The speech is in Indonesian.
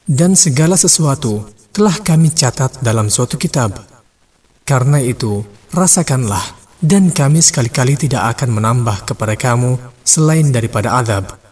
Dan segala sesuatu telah kami catat dalam suatu kitab. Karena itu, rasakanlah, dan kami sekali-kali tidak akan menambah kepada kamu selain daripada azab.